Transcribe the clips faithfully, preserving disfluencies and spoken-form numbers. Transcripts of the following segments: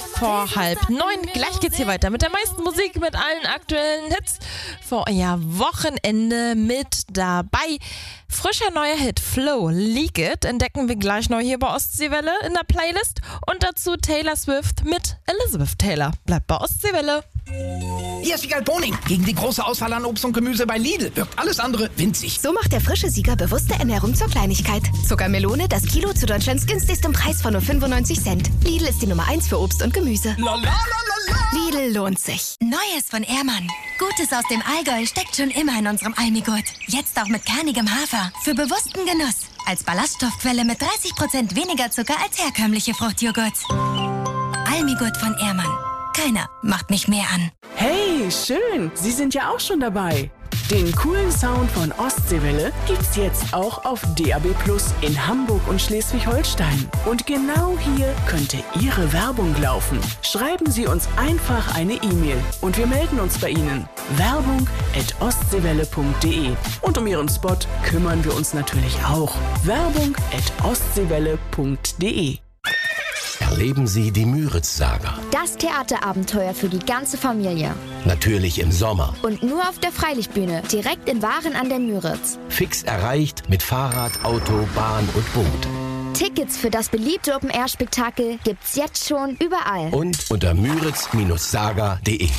vor halb neun. Gleich geht's hier weiter mit der meisten Musik, mit allen aktuellen Hits vor euer Wochenende mit dabei. Frischer neuer Hit Flow, Leak It, entdecken wir gleich neu hier bei Ostseewelle in der Playlist. Und dazu Taylor Swift mit Elizabeth Taylor. Bleibt bei Ostseewelle. Hier ist Wiegald Boning. Gegen die große Auswahl an Obst und Gemüse bei Lidl wirkt alles andere winzig. So macht der frische Sieger bewusste Ernährung zur Kleinigkeit. Zuckermelone, das Kilo zu Deutschlands günstigstem Preis von nur fünfundneunzig Cent. Lidl ist die Nummer eins für Obst und Gemüse. La, la, la, la, la. Lidl lohnt sich. Neues von Ehrmann. Gutes aus dem Allgäu steckt schon immer in unserem Almigurt. Jetzt auch mit kernigem Hafer. Für bewussten Genuss. Als Ballaststoffquelle mit dreißig Prozent weniger Zucker als herkömmliche Fruchtjoghurts. Almigurt von Ehrmann. Keiner macht mich mehr an. Hey, schön! Sie sind ja auch schon dabei. Den coolen Sound von Ostseewelle gibt's jetzt auch auf D A B Plus in Hamburg und Schleswig-Holstein. Und genau hier könnte Ihre Werbung laufen. Schreiben Sie uns einfach eine E-Mail und wir melden uns bei Ihnen. Werbung at ostseewelle punkt de. Und um Ihren Spot kümmern wir uns natürlich auch. Werbung at ostseewelle punkt de. Erleben Sie die Müritz-Saga. Das Theaterabenteuer für die ganze Familie. Natürlich im Sommer. Und nur auf der Freilichtbühne, direkt in Waren an der Müritz. Fix erreicht mit Fahrrad, Auto, Bahn und Boot. Tickets für das beliebte Open-Air-Spektakel gibt's jetzt schon überall. Und unter müritz Saga punkt de.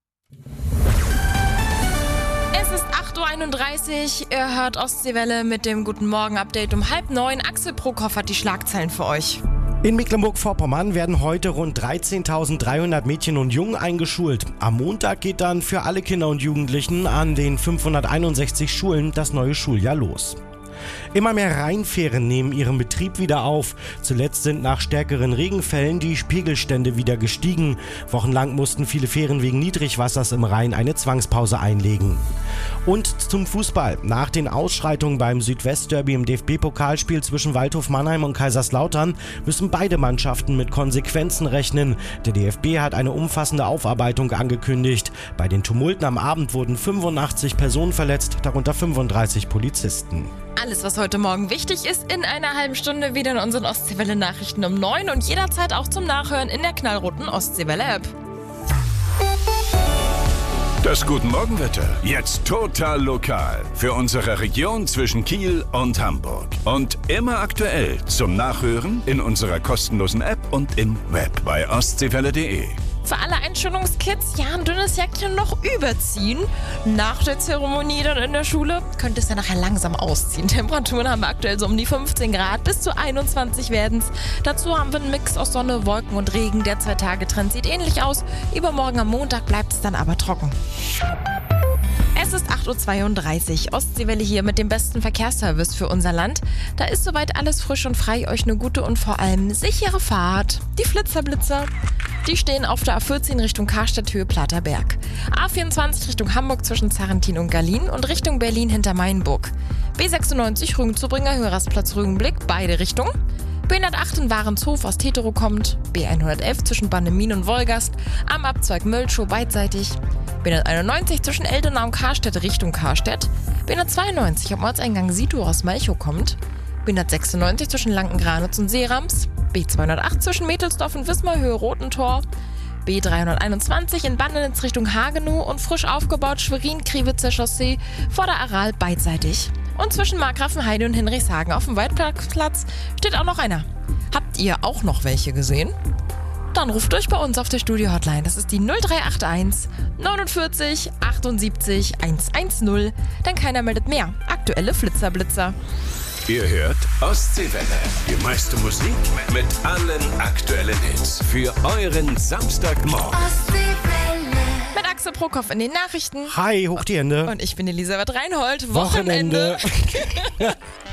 Es ist acht Uhr einunddreißig, ihr hört Ostseewelle mit dem Guten Morgen-Update um halb neun. Axel Prokop hat die Schlagzeilen für euch. In Mecklenburg-Vorpommern werden heute rund dreizehntausenddreihundert Mädchen und Jungen eingeschult. Am Montag geht dann für alle Kinder und Jugendlichen an den fünfhunderteinundsechzig Schulen das neue Schuljahr los. Immer mehr Rheinfähren nehmen ihren Betrieb wieder auf. Zuletzt sind nach stärkeren Regenfällen die Pegelstände wieder gestiegen. Wochenlang mussten viele Fähren wegen Niedrigwassers im Rhein eine Zwangspause einlegen. Und zum Fußball. Nach den Ausschreitungen beim Südwestderby im D F B-Pokalspiel zwischen Waldhof Mannheim und Kaiserslautern müssen beide Mannschaften mit Konsequenzen rechnen. Der D F B hat eine umfassende Aufarbeitung angekündigt. Bei den Tumulten am Abend wurden fünfundachtzig Personen verletzt, darunter fünfunddreißig Polizisten. Alles, was heute Morgen wichtig ist, in einer halben Stunde wieder in unseren Ostseewelle-Nachrichten um neun und jederzeit auch zum Nachhören in der knallroten Ostseewelle-App. Das Guten Morgenwetter, jetzt total lokal. Für unsere Region zwischen Kiel und Hamburg. Und immer aktuell zum Nachhören in unserer kostenlosen App und im Web bei ostseewelle punkt de. Für alle Einschulungskids, ja, ein dünnes Jäckchen noch überziehen. Nach der Zeremonie dann in der Schule könnte es ja nachher langsam ausziehen. Temperaturen haben wir aktuell so um die fünfzehn Grad, bis zu einundzwanzig werden es. Dazu haben wir einen Mix aus Sonne, Wolken und Regen. Der Zwei-Tage-Trend sieht ähnlich aus. Übermorgen am Montag bleibt es dann aber trocken. Es ist acht Uhr zweiunddreißig. Ostseewelle hier mit dem besten Verkehrsservice für unser Land. Da ist soweit alles frisch und frei. Euch eine gute und vor allem sichere Fahrt. Die Flitzerblitzer, die stehen auf der A vierzehn Richtung Karstadt Höhe Platterberg. A vierundzwanzig Richtung Hamburg zwischen Zarrentin und Gallien und Richtung Berlin hinter Mainburg. B sechsundneunzig Rügenzubringer Höhe-Rastplatz Rügenblick, beide Richtungen. B hundertacht in Warenshof aus Tetero kommt. B hundertelf zwischen Bannemin und Wolgast. Am Abzweig Mölschow beidseitig. B hunderteinundneunzig zwischen Eldenau und Karstedt Richtung Karstedt. B hundertzweiundneunzig am Ortseingang Sito aus Malchow kommt. B hundertsechsundneunzig zwischen Lanken-Granitz und Seerams. B zweihundertacht zwischen Metelsdorf und Wismar Höhe Rotentor. B dreihunderteinundzwanzig in Bandenitz Richtung Hagenow und frisch aufgebaut Schwerin-Kriwitzer Chaussee vor der Aral beidseitig. Und zwischen Markgrafenheide und Hinrichshagen auf dem Waldparkplatz steht auch noch einer. Habt ihr auch noch welche gesehen? Dann ruft durch bei uns auf der Studio-Hotline. Das ist die null drei acht eins neunundvierzig achtundsiebzig hundertzehn. Denn keiner meldet mehr. Aktuelle Flitzerblitzer. Ihr hört Ostseewelle. Die meiste Musik mit allen aktuellen Hits. Für euren Samstagmorgen. Mit Axel Prokop in den Nachrichten. Hi, hoch die Hände. Und ich bin Elisabeth Reinhold. Wochenende. Wochenende.